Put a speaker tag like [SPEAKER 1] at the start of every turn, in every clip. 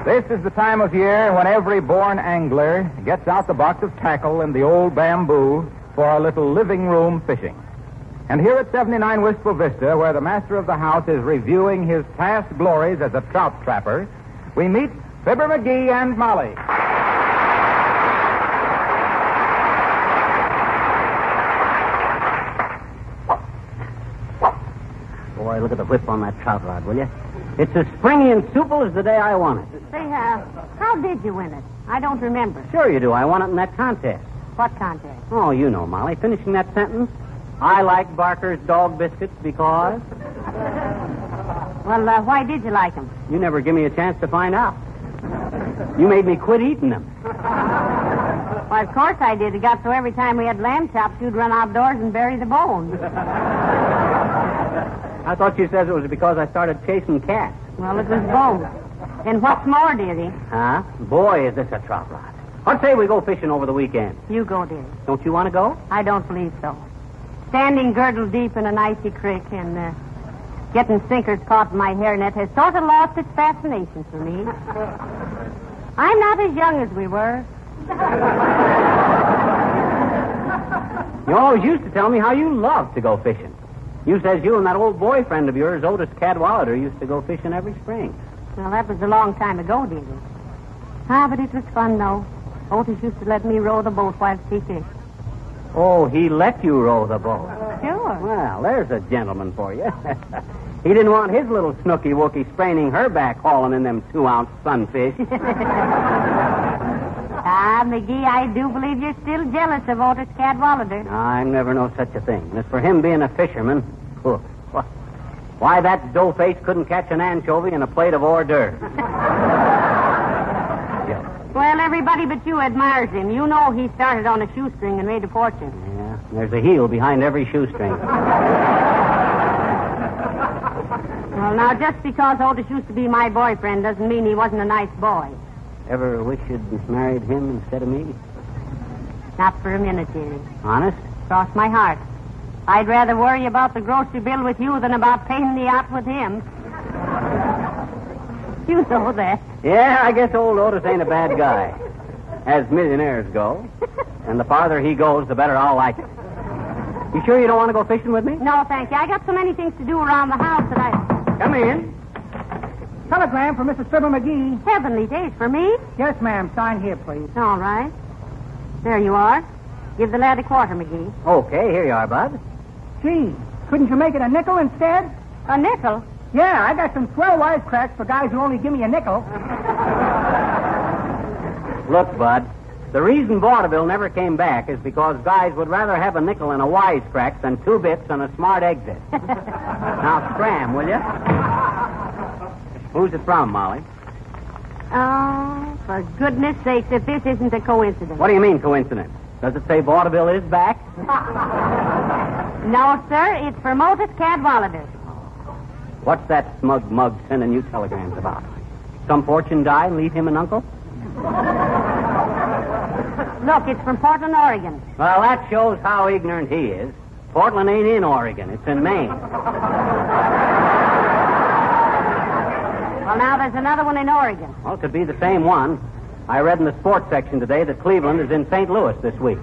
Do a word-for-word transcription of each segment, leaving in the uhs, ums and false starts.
[SPEAKER 1] This is the time of year when every born angler gets out the box of tackle and the old bamboo for a little living room fishing. And here at seventy-nine Wistful Vista, where the master of the house is reviewing his past glories as a trout trapper, we meet Fibber McGee and Molly.
[SPEAKER 2] Boy, look at the whip on that trout rod, will you? It's as springy and supple as the day I won it.
[SPEAKER 3] Say, uh, how did you win it? I don't remember.
[SPEAKER 2] Sure you do. I won it in that contest.
[SPEAKER 3] What contest?
[SPEAKER 2] Oh, you know, Molly. Finishing that sentence. I like Barker's dog biscuits because...
[SPEAKER 3] Well, uh, why did you like them?
[SPEAKER 2] You never give me a chance to find out. You made me quit eating them.
[SPEAKER 3] Why, of course I did. It got so every time we had lamb chops, you'd run outdoors and bury the bones.
[SPEAKER 2] I thought you said it was because I started chasing cats.
[SPEAKER 3] Well, it was both. And what's more, dearie?
[SPEAKER 2] Huh? Boy, is this a trout rod. I'd say we go fishing over the weekend.
[SPEAKER 3] You go, dearie.
[SPEAKER 2] Don't you want to go?
[SPEAKER 3] I don't believe so. Standing girdle deep in an icy creek and uh, getting sinkers caught in my hairnet has sort of lost its fascination for me. I'm not as young as we were.
[SPEAKER 2] You always used to tell me how you loved to go fishing. You says you and that old boyfriend of yours, Otis Cadwallader, used to go fishing every spring.
[SPEAKER 3] Well, that was a long time ago, dearie. Ah, but it was fun, though. Otis used to let me row the boat while he fished.
[SPEAKER 2] Oh, he let you row the boat.
[SPEAKER 3] Sure.
[SPEAKER 2] Well, there's a gentleman for you. He didn't want his little snooky wookie spraining her back hauling in them two-ounce sunfish.
[SPEAKER 3] Ah, McGee, I do believe you're still jealous of Otis Cadwallader.
[SPEAKER 2] I never know such a thing. And as for him being a fisherman, whew, why, that dough-face couldn't catch an anchovy in a plate of hors d'oeuvres. Yeah.
[SPEAKER 3] Well, everybody but you admires him. You know he started on a shoestring and made a fortune.
[SPEAKER 2] Yeah, there's a heel behind every shoestring.
[SPEAKER 3] Well, now, just because Otis used to be my boyfriend doesn't mean he wasn't a nice boy.
[SPEAKER 2] Ever wish you'd married him instead of me?
[SPEAKER 3] Not for a minute, dearie.
[SPEAKER 2] Honest?
[SPEAKER 3] Cross my heart. I'd rather worry about the grocery bill with you than about paying the yacht with him. You know that.
[SPEAKER 2] Yeah, I guess old Otis ain't a bad guy. As millionaires go. And the farther he goes, the better I'll like it. You sure you don't want to go fishing with me?
[SPEAKER 3] No, thank you. I got so many things to do around the house that I...
[SPEAKER 2] Come in.
[SPEAKER 4] Telegram for Missus Fibber McGee.
[SPEAKER 3] Heavenly days for me.
[SPEAKER 4] Yes, ma'am. Sign here, please.
[SPEAKER 3] All right. There you are. Give the lad a quarter, McGee.
[SPEAKER 2] Okay, here you are, Bud.
[SPEAKER 4] Gee, couldn't you make it a nickel instead?
[SPEAKER 3] A nickel?
[SPEAKER 4] Yeah, I got some swell wisecracks for guys who only give me a nickel.
[SPEAKER 2] Look, Bud, the reason vaudeville never came back is because guys would rather have a nickel and a wisecrack than two bits and a smart exit. Now, scram, will you? Who's it from, Molly?
[SPEAKER 3] Oh, for goodness sakes, if this isn't a coincidence.
[SPEAKER 2] What do you mean, coincidence? Does it say vaudeville is back?
[SPEAKER 3] No, sir. It's from Otis Cadwallader.
[SPEAKER 2] What's that smug mug sending you telegrams about? Some fortune die and leave him an uncle?
[SPEAKER 3] Look, it's from Portland, Oregon.
[SPEAKER 2] Well, that shows how ignorant he is. Portland ain't in Oregon. It's in Maine.
[SPEAKER 3] Well, now there's another one in Oregon.
[SPEAKER 2] Well, it could be the same one. I read in the sports section today that Cleveland is in Saint Louis this week.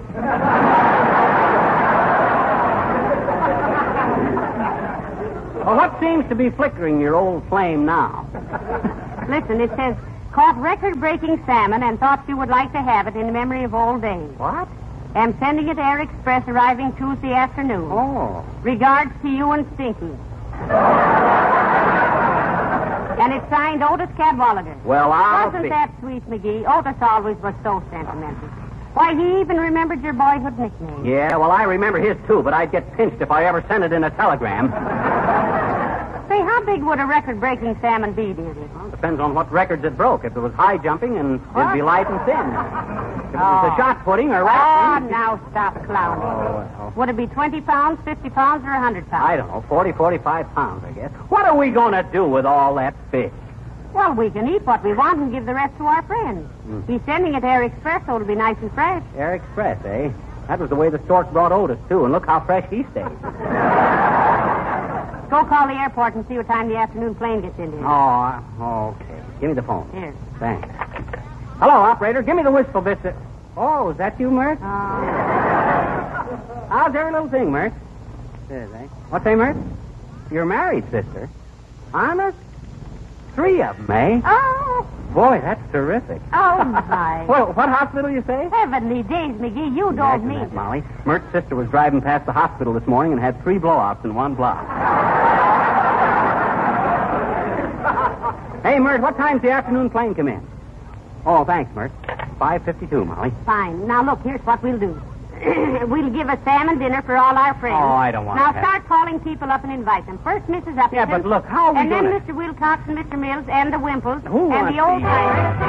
[SPEAKER 2] Well, what seems to be flickering your old flame now?
[SPEAKER 3] Listen, it says, caught record-breaking salmon and thought you would like to have it in memory of old days.
[SPEAKER 2] What?
[SPEAKER 3] Am sending it Air Express arriving Tuesday afternoon.
[SPEAKER 2] Oh.
[SPEAKER 3] Regards to you and Stinky. And it's signed Otis Cadwallader.
[SPEAKER 2] Well, I'll
[SPEAKER 3] Wasn't
[SPEAKER 2] be...
[SPEAKER 3] that sweet, McGee? Otis always was so sentimental. Why, he even remembered your boyhood nickname.
[SPEAKER 2] Yeah, well, I remember his, too, but I'd get pinched if I ever sent it in a telegram.
[SPEAKER 3] Say, how big would a record-breaking salmon be, dearie?
[SPEAKER 2] Well, depends on what records it broke. If it was high jumping, and
[SPEAKER 3] What?
[SPEAKER 2] it'd be light and thin. If it was
[SPEAKER 3] Oh.
[SPEAKER 2] a shot putting or
[SPEAKER 3] Oh,
[SPEAKER 2] wrestling...
[SPEAKER 3] now stop clowning.
[SPEAKER 2] Oh, well.
[SPEAKER 3] Would it be twenty pounds, fifty pounds, or one hundred pounds?
[SPEAKER 2] I don't know, forty, forty-five pounds, I guess. What are we going to do with all that fish?
[SPEAKER 3] Well, we can eat what we want and give the rest to our friends.
[SPEAKER 2] Mm.
[SPEAKER 3] He's sending it Air Express, so it'll be nice and fresh.
[SPEAKER 2] Air Express, eh? That was the way the stork brought Otis, too, and look how fresh he stayed.
[SPEAKER 3] Go call the airport and see what time the afternoon plane gets in here.
[SPEAKER 2] Oh, okay. Give me the phone.
[SPEAKER 3] Here.
[SPEAKER 2] Thanks. Hello, operator. Give me the Wistful Vista. Oh, is that you, Mert?
[SPEAKER 3] Oh.
[SPEAKER 2] How's every little thing, Mert? Is, eh? What's that, Mert? You're married, sister. Honest? Three of them, eh?
[SPEAKER 3] Oh.
[SPEAKER 2] Boy, that's terrific.
[SPEAKER 3] Oh, my.
[SPEAKER 2] Well, what hospital you say?
[SPEAKER 3] Heavenly days, McGee. You don't
[SPEAKER 2] Imagine
[SPEAKER 3] mean
[SPEAKER 2] that, Molly. Mert's sister was driving past the hospital this morning and had three blow-offs in one block. Hey, Mert, what time's the afternoon plane come in? Oh, thanks, Mert. five fifty-two, Molly.
[SPEAKER 3] Fine. Now, look, here's what we'll do. We'll give a salmon dinner for all our friends.
[SPEAKER 2] Oh, I don't want
[SPEAKER 3] Now,
[SPEAKER 2] that.
[SPEAKER 3] start calling people up and invite them. First, Missus Uppington.
[SPEAKER 2] Yeah, but look, how are we
[SPEAKER 3] And then
[SPEAKER 2] gonna-
[SPEAKER 3] Mister Wilcox and Mister Mills and the Wimples
[SPEAKER 2] Who
[SPEAKER 3] and
[SPEAKER 2] wants
[SPEAKER 3] the old
[SPEAKER 2] these?
[SPEAKER 3] timers.